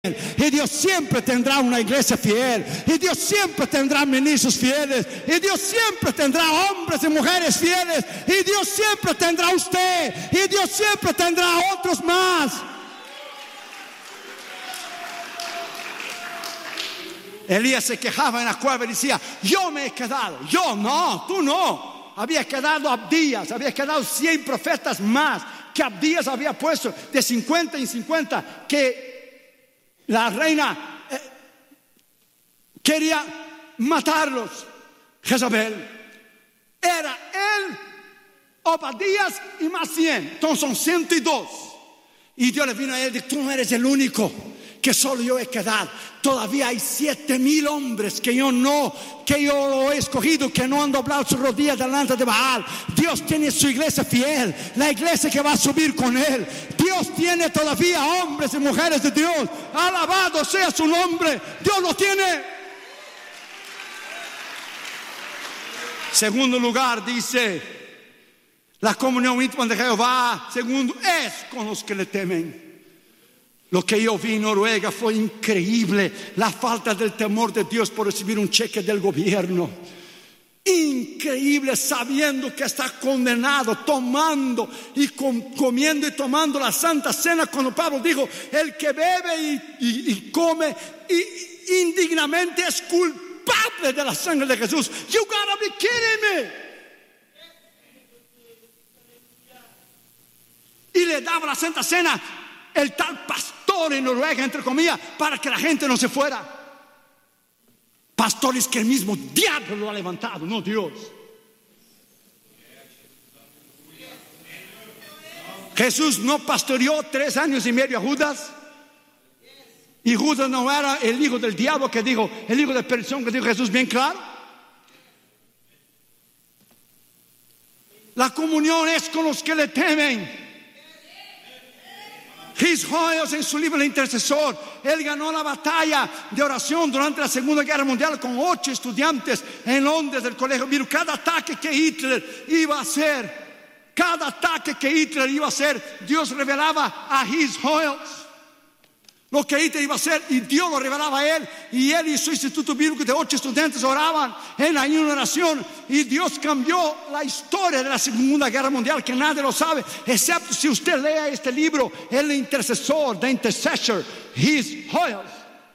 Y Dios siempre tendrá una iglesia fiel. Y Dios siempre tendrá ministros fieles. Y Dios siempre tendrá hombres y mujeres fieles. Y Dios siempre tendrá a usted. Y Dios siempre tendrá a otros más. Elías se quejaba en la cueva y decía: yo me he quedado. Yo no, tú no. Había quedado Abdías, había quedado 100 profetas más que Abdías había puesto de 50 en 50, que la reina quería matarlos. Jezabel. Era él, Obadías y más 100. Entonces son 102. Y Dios le vino a él y dijo: tú no eres el único, que solo yo he quedado. Todavía hay 7,000 hombres que yo lo he escogido, que no han doblado sus rodillas delante de Baal. Dios tiene su iglesia fiel, la iglesia que va a subir con él. Dios tiene todavía hombres y mujeres de Dios. Alabado sea su nombre. Dios lo tiene. Segundo lugar, dice: la comunión íntima de Jehová, segundo, es con los que le temen. Lo que yo vi en Noruega fue increíble. La falta del temor de Dios por recibir un cheque del gobierno. Increíble, sabiendo que está condenado, tomando y comiendo y tomando la Santa Cena, cuando Pablo dijo: el que bebe y come indignamente es culpable de la sangre de Jesús. You gotta be kidding me. Y le daba la Santa Cena el tal pastor en Noruega, entre comillas, para que la gente no se fuera. Pastores que el mismo diablo lo ha levantado, no Dios. Jesús no pastoreó 3 años y medio a Judas. Y Judas no era el hijo del diablo que dijo, el hijo de perdición que dijo Jesús bien claro. La comunión es con los que le temen. His Hoyos, en su libro El Intercesor, él ganó la batalla de oración durante la Segunda Guerra Mundial con 8 estudiantes en Londres del colegio. Mira, cada ataque que Hitler iba a hacer, Dios revelaba a His Hoyos lo que Hitler iba a hacer, y Dios lo revelaba a él. Y él y su instituto bíblico de 8 estudiantes oraban en la oración, y Dios cambió la historia de la Segunda Guerra Mundial, que nadie lo sabe, excepto si usted lea este libro, El Intercesor, The Intercessor, His Hoyos.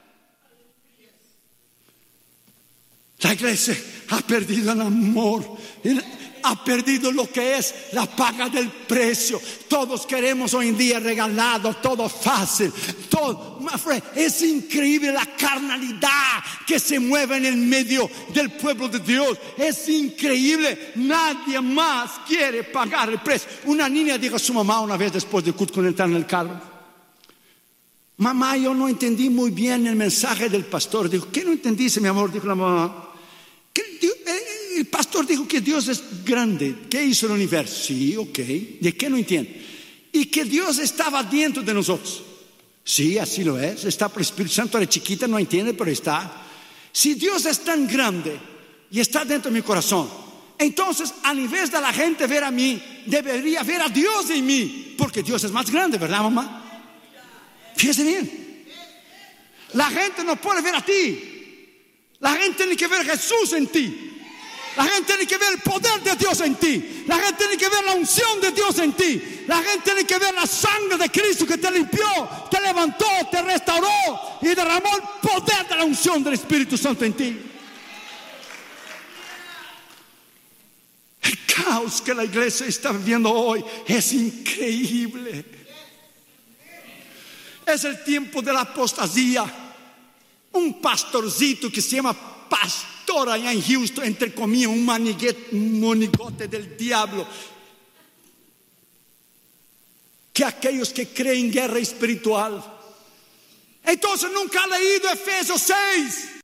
La iglesia ha perdido el amor, ha perdido lo que es la paga del precio. Todos queremos hoy en día regalado, todo fácil, todo. Es increíble la carnalidad que se mueve en el medio del pueblo de Dios. Es increíble. Nadie más quiere pagar el precio. Una niña dijo a su mamá una vez, después de culto, con entrar en el carro: mamá, yo no entendí muy bien el mensaje del pastor. Dijo: ¿qué no entendiste, mi amor? Dijo la mamá: el pastor dijo que Dios es grande, que hizo el universo. Sí, ok. ¿De qué no entiende? Y que Dios estaba dentro de nosotros. Sí, así lo es. Está por el Espíritu Santo. Era chiquita, no entiende, pero está. Si Dios es tan grande y está dentro de mi corazón, entonces, a nivel de la gente ver a mí, debería ver a Dios en mí, porque Dios es más grande, ¿verdad, mamá? Fíjese bien. La gente no puede ver a ti. La gente tiene que ver a Jesús en ti. La gente tiene que ver el poder de Dios en ti. La gente tiene que ver la unción de Dios en ti. La gente tiene que ver la sangre de Cristo que te limpió, te levantó, te restauró y derramó el poder de la unción del Espíritu Santo en ti. El caos que la iglesia está viviendo hoy es increíble. Es el tiempo de la apostasía. Un pastorcito que se llama pastor allá en Houston, entre comillas, un monigote del diablo, que aquellos que creen en guerra espiritual. Entonces nunca ha leído Efesios 6.